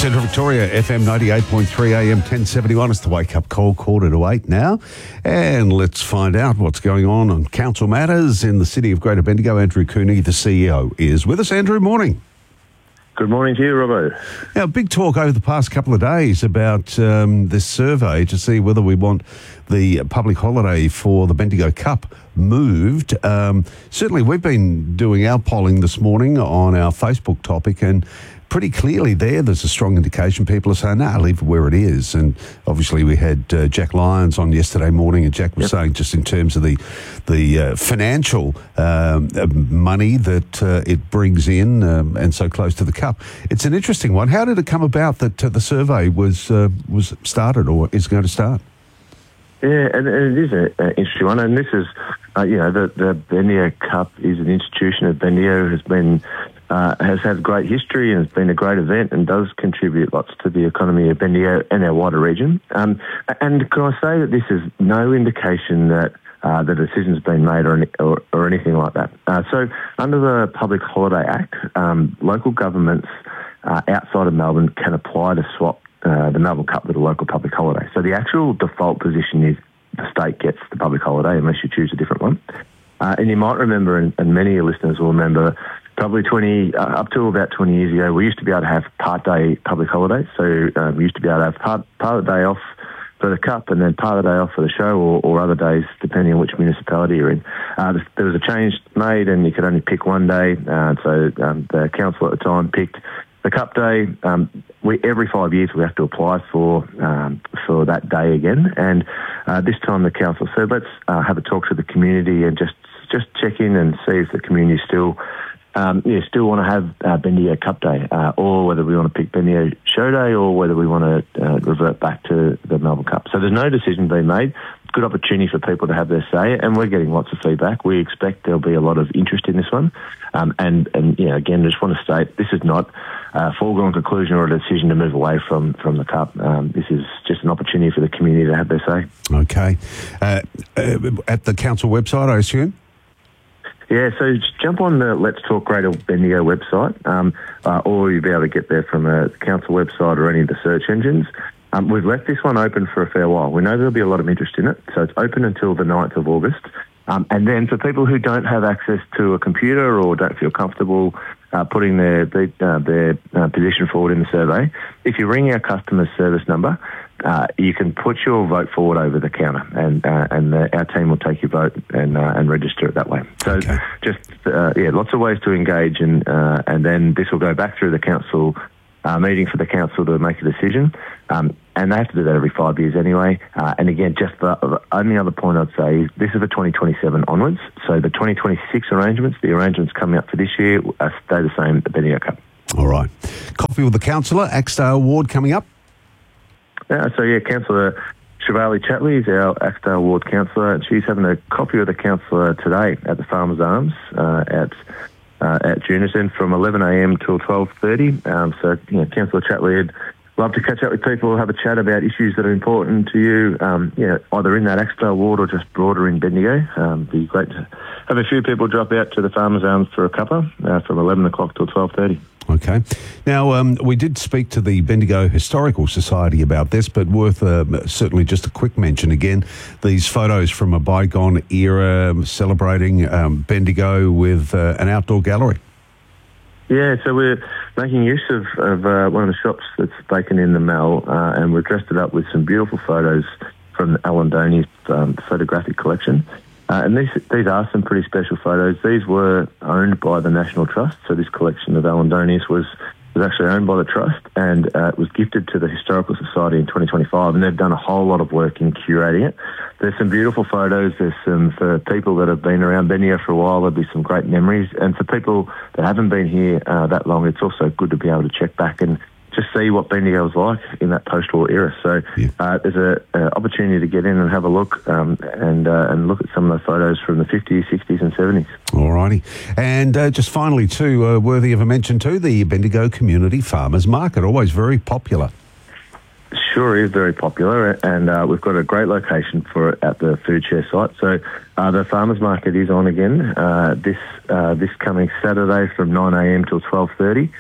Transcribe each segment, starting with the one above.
Central Victoria, FM 98.3 AM 1071. It's the wake-up call, 7:45 now. And let's find out what's going on council matters in the city of Greater Bendigo. Andrew Cooney, the CEO, is with us. Andrew, morning. Good morning to you, Robbo. Now, big talk over the past couple of days about this survey to see whether we want the public holiday for the Bendigo Cup moved. Certainly, we've been doing our polling this morning on our Facebook topic, and pretty clearly there's a strong indication people are saying, leave it where it is. And obviously we had Jack Lyons on yesterday morning, and Jack was saying just in terms of the financial money that it brings in and so close to the Cup. It's an interesting one. How did it come about that the survey was started or is going to start? Yeah, and it is an interesting one. And this is, the Bendigo Cup is an institution that Bendigo has had great history and has been a great event and does contribute lots to the economy of Bendigo and our wider region. And can I say that this is no indication that the decision's been made or anything like that. So under the Public Holiday Act, local governments outside of Melbourne can apply to swap the Melbourne Cup with a local public holiday. So the actual default position is the state gets the public holiday unless you choose a different one. And you might remember, and many of your listeners will remember, probably up to about 20 years ago, we used to be able to have part-day public holidays. So we used to be able to have part of the day off for the Cup and then part of the day off for the show or other days, depending on which municipality you're in. There was a change made and you could only pick one day. So the council at the time picked the Cup day. Every 5 years we have to apply for that day again. And this time the council said, let's have a talk to the community and just check in and see if the community still want to have Bendigo Cup Day, or whether we want to pick Bendigo Show Day, or whether we want to revert back to the Melbourne Cup. So there's no decision being made. Good opportunity for people to have their say, and we're getting lots of feedback. We expect there'll be a lot of interest in this one. And again, I just want to state this is not a foregone conclusion or a decision to move away from the Cup. This is just an opportunity for the community to have their say. Okay. At the council website, I assume? Yeah, so just jump on the Let's Talk Greater Bendigo website, or you'll be able to get there from the council website or any of the search engines. We've left this one open for a fair while. We know there'll be a lot of interest in it, so it's open until the 9th of August. And then for people who don't have access to a computer or don't feel comfortable putting their position forward in the survey, if you ring our customer service number, you can put your vote forward over the counter, and our team will take your vote and register it that way. So lots of ways to engage, and then this will go back through the council meeting for the council to make a decision. And they have to do that every 5 years anyway. And again, just the only other point I'd say is this is for 2027 onwards. So the 2026 the arrangements coming up for this year, stay the same at the Bendigo Cup. All right. Coffee with the councillor, Axedale Award coming up. Councillor Shivali Chatley is our Axedale Ward councillor, and she's having a coffee with the councillor today at the Farmers Arms at Junison from 11 a.m. till 12:30. Councillor Chatley would love to catch up with people, have a chat about issues that are important to you, either in that Axedale Ward or just broader in Bendigo. Be great to have a few people drop out to the Farmers Arms for a cuppa from 11 o'clock till 12:30. Okay. Now, we did speak to the Bendigo Historical Society about this, but worth certainly just a quick mention again. These photos from a bygone era celebrating Bendigo with an outdoor gallery. Yeah, so we're making use of one of the shops that's vacant in the Mall, and we've dressed it up with some beautiful photos from Alan Doney's photographic collection. And these are some pretty special photos. These were owned by the National Trust, so this collection of Alan Doney's was actually owned by the Trust, and it was gifted to the Historical Society in 2025, and they've done a whole lot of work in curating it. There's some beautiful photos. There's some, for people that have been around Bendigo for a while, there'll be some great memories. And for people that haven't been here that long, it's also good to be able to check back and just see what Bendigo was like in that post-war era. So there's an opportunity to get in and have a look and look at some of the photos from the 50s, 60s and 70s. All righty. And just finally, too, worthy of a mention too, the Bendigo Community Farmers Market, always very popular. Sure is very popular, and we've got a great location for it at the Food Share site. So the Farmers Market is on again this coming Saturday from 9 a.m. till 12:30.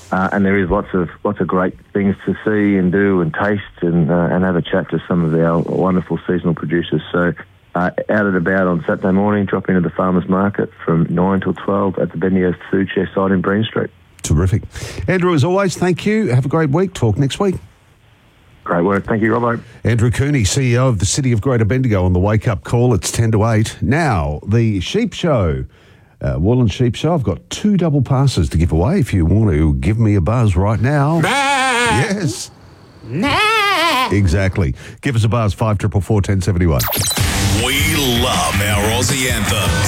and there is lots of great things to see and do and taste and have a chat to some of our wonderful seasonal producers. So out and about on Saturday morning, drop into the farmers market from 9 till 12 at the Bendigo Food Share site in Breen Street. Terrific. Andrew, as always, thank you. Have a great week. Talk next week. Great work. Thank you, Robbo. Andrew Cooney, CEO of the City of Greater Bendigo on the Wake Up Call. It's 10 to 8. Now, the Sheep Show. Woolland Sheep Show. I've got 2 double passes to give away if you want to give me a buzz right now. Yes. Exactly. Give us a buzz, 5444 1071. We love our Aussie anthems.